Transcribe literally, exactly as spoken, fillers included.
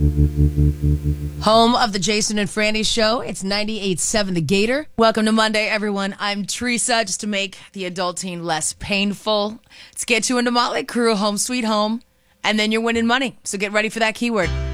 Home of the Jason and Franny Show. It's ninety-eight point seven The Gator. Welcome to Monday, everyone. I'm Teresa, just to make the adulting less painful. Let's get you into Motley Crue, Home Sweet Home, and then you're winning money. So get ready for that keyword.